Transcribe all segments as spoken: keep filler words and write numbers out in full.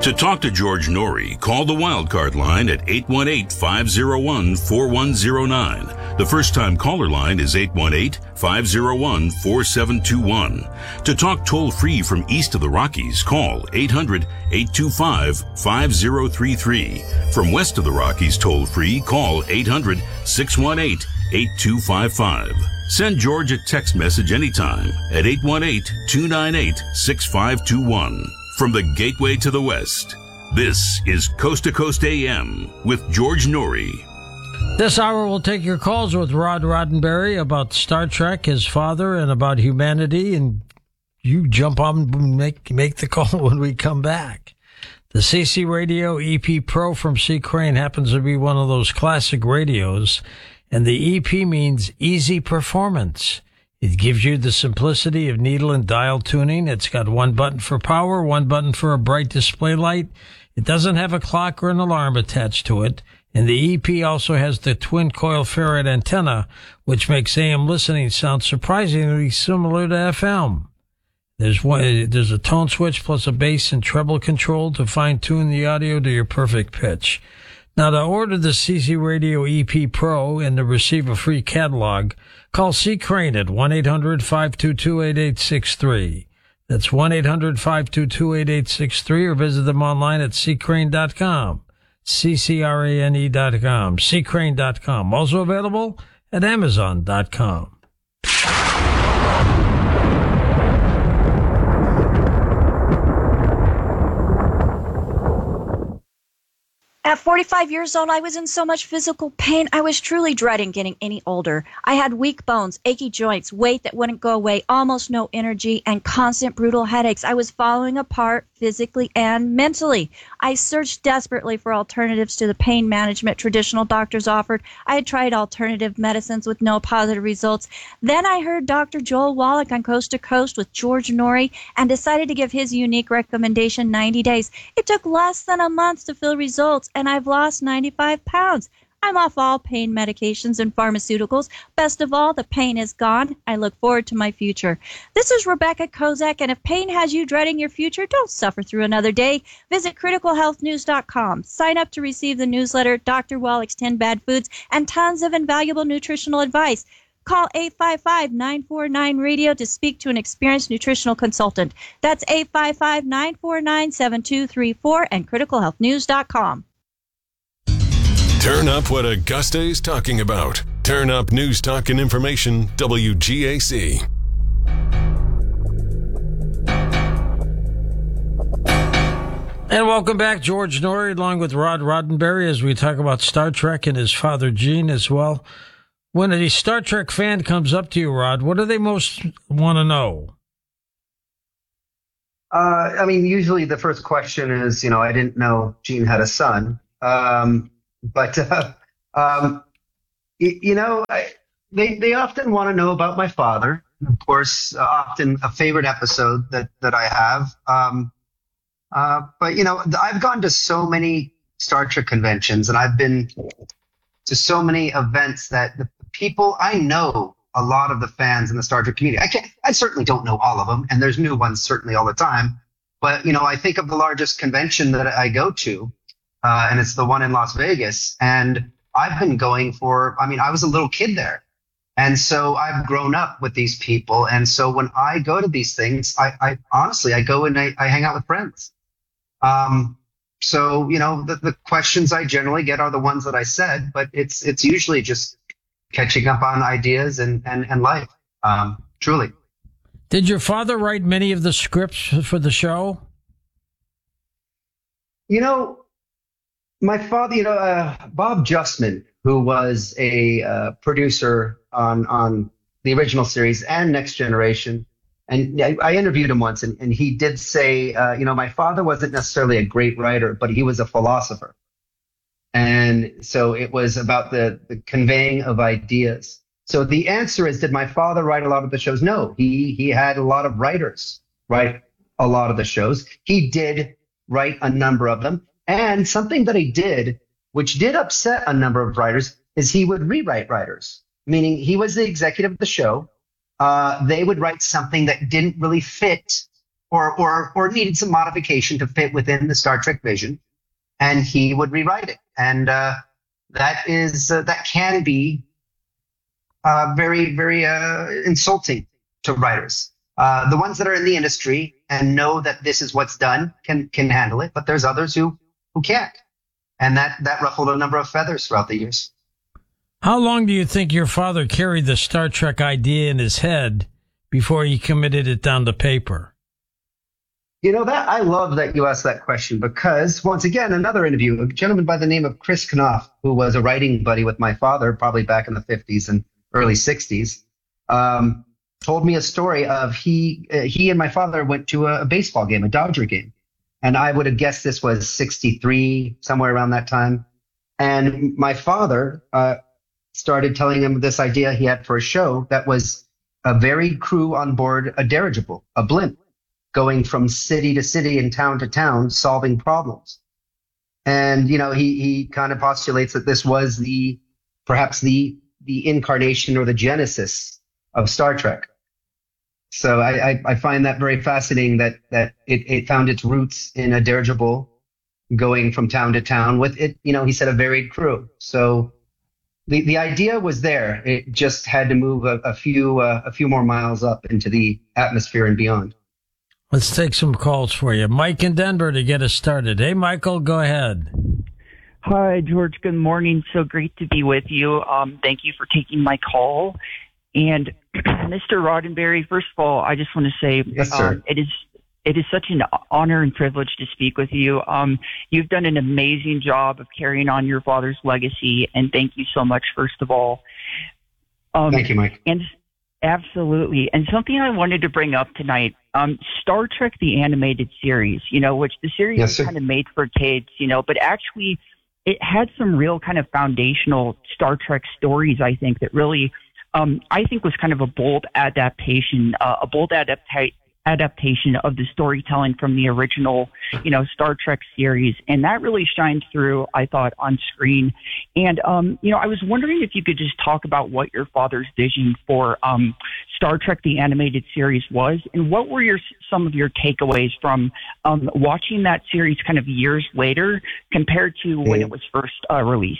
To talk to George Norrie, call the Wildcard line at eight one eight, five oh one, four one oh nine. The first-time caller line is eight one eight, five oh one, four seven two one. To talk toll-free from east of the Rockies, call eight hundred, eight two five, five oh three three. From west of the Rockies toll-free, call eight hundred, six one eight, eight two five five. Send George a text message anytime at eight one eight, two nine eight, six five two one. From the Gateway to the West, this is Coast to Coast A M with George Norrie. This hour we'll take your calls with Rod Roddenberry about Star Trek, his father, and about humanity, and you jump on and make, make the call when we come back. The C C Radio E P Pro from C. Crane happens to be one of those classic radios, and the E P means easy performance. It gives you the simplicity of needle and dial tuning. It's got one button for power, one button for a bright display light. It doesn't have a clock or an alarm attached to it. And the E P also has the twin coil ferrite antenna, which makes A M listening sound surprisingly similar to F M. There's one, there's a tone switch plus a bass and treble control to fine tune the audio to your perfect pitch. Now, to order the C C Radio E P Pro and to receive a free catalog, call C. Crane at one eight hundred, five two two, eight eight six three. That's one eight hundred, five two two, eight eight six three, or visit them online at c crane dot com. C C R A N E dot com. c crane dot com. Also available at amazon dot com. At forty-five years old, I was in so much physical pain, I was truly dreading getting any older. I had weak bones, achy joints, weight that wouldn't go away, almost no energy, and constant brutal headaches. I was falling apart physically and mentally. I searched desperately for alternatives to the pain management traditional doctors offered. I had tried alternative medicines with no positive results. Then I heard Doctor Joel Wallach on Coast to Coast with George Norrie and decided to give his unique recommendation ninety days. It took less than a month to feel results, and I've lost ninety-five pounds. I'm off all pain medications and pharmaceuticals. Best of all, the pain is gone. I look forward to my future. This is Rebecca Kozak, and if pain has you dreading your future, don't suffer through another day. Visit critical health news dot com. Sign up to receive the newsletter, Doctor Wallach's ten Bad Foods, and tons of invaluable nutritional advice. Call eight five five, nine four nine, radio to speak to an experienced nutritional consultant. That's eight five five, nine four nine, seven two three four and critical health news dot com. Turn up what Augusta is talking about. Turn up news, talk, and information, W G A C. And welcome back, George Norrie, along with Rod Roddenberry, as we talk about Star Trek and his father, Gene, as well. When a Star Trek fan comes up to you, Rod, what do they most want to know? Uh, I mean, usually the first question is, you know, I didn't know Gene had a son. Um, but, uh, um, you, you know, I, they, they often want to know about my father. Of course, uh, often a favorite episode that, that I have. Um, uh, but, you know, I've gone to so many Star Trek conventions, and I've been to so many events that the people I know, a lot of the fans in the Star Trek community, I can't, I certainly don't know all of them, and there's new ones certainly all the time. But, you know, I think of the largest convention that I go to, uh, and it's the one in Las Vegas. And I've been going for, I mean, I was a little kid there. And so I've grown up with these people. And so when I go to these things, I, I honestly, I go and I, I hang out with friends. Um, so, you know, the, the questions I generally get are the ones that I said, but it's, it's usually just catching up on ideas and, and, and life. Um, truly. Did your father write many of the scripts for the show? You know, my father, you know, uh, Bob Justman, who was a uh, producer on, on the original series and Next Generation. And I, I interviewed him once, and, and he did say, uh, you know, my father wasn't necessarily a great writer, but he was a philosopher. And so it was about the, the conveying of ideas. So the answer is, did my father write a lot of the shows? No, he, he had a lot of writers write a lot of the shows. He did write a number of them. And something that he did, which did upset a number of writers, is he would rewrite writers, meaning he was the executive of the show. Uh, they would write something that didn't really fit or, or, or needed some modification to fit within the Star Trek vision, and he would rewrite it. And, uh, that is, uh, that can be, uh, very, very, uh, insulting to writers. Uh, the ones that are in the industry and know that this is what's done can, can handle it, but there's others who, who can't. And that, that ruffled a number of feathers throughout the years. How long do you think your father carried the Star Trek idea in his head before he committed it down to paper? You know, that I love that you asked that question, because once again, another interview, a gentleman by the name of Chris Knopf, who was a writing buddy with my father, probably back in the fifties and early sixties, um, told me a story of he, uh, he and my father went to a, a baseball game, a Dodger game. And I would have guessed this was sixty-three, somewhere around that time. And my father, uh, started telling him this idea he had for a show that was a varied crew on board a dirigible, a blimp, going from city to city and town to town, solving problems. And, you know, he, he kind of postulates that this was the, perhaps the, the incarnation or the genesis of Star Trek. So I, I, I find that very fascinating that, that it, it found its roots in a dirigible going from town to town with it, you know, he said a varied crew. So the, the idea was there. It just had to move a, a few, uh, a few more miles up into the atmosphere and beyond. Let's take some calls for you. Mike in Denver to get us started. Hey, Michael, go ahead. Hi, George. Good morning. So great to be with you. Um, thank you for taking my call. And Mister Roddenberry, first of all, I just want to say yes, sir. Um, it is it is such an honor and privilege to speak with you. Um, you've done an amazing job of carrying on your father's legacy, and thank you so much, first of all. Um, thank you, Mike. And absolutely. And something I wanted to bring up tonight, um, Star Trek, the animated series, you know, which the series yes, is sir. kind of made for kids, you know, but actually it had some real kind of foundational Star Trek stories, I think, that really, um, I think was kind of a bold adaptation, uh, a bold adaptation. adaptation of the storytelling from the original, you know, Star Trek series. And that really shined through, I thought, on screen. And, um, you know, I was wondering if you could just talk about what your father's vision for um, Star Trek, the animated series was, and what were your some of your takeaways from um, watching that series kind of years later compared to when it was first uh, released?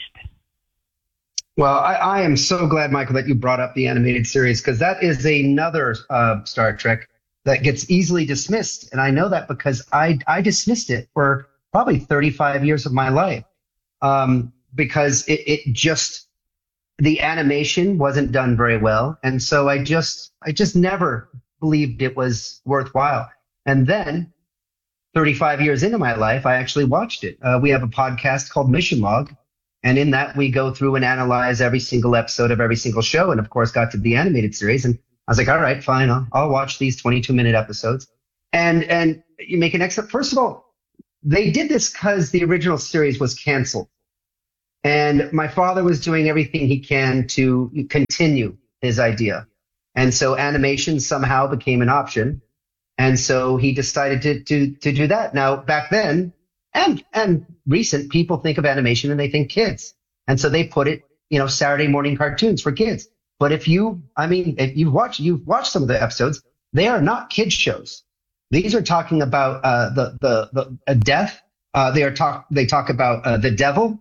Well, I, I am so glad, Michael, that you brought up the animated series, because that is another uh, Star Trek that gets easily dismissed. And I know that because I, I dismissed it for probably thirty-five years of my life. Um, because it, it just, the animation wasn't done very well. And so I just, I just never believed it was worthwhile. And then thirty-five years into my life, I actually watched it. Uh, we have a podcast called Mission Log. And in that, we go through and analyze every single episode of every single show. And of course, got to the animated series. And I was like, all right, fine. I'll, I'll watch these twenty-two minute episodes. And, and you make an excellent, first of all, they did this because the original series was canceled. And my father was doing everything he can to continue his idea. And so animation somehow became an option. And so he decided to, to, to do that. Now, back then and, and recent, people think of animation and they think kids. And so they put it, you know, Saturday morning cartoons for kids. But if you, I mean, if you've watched, you've watched some of the episodes, they are not kids shows. These are talking about uh, the the the uh, death. Uh, they are talk. They talk about uh, the devil.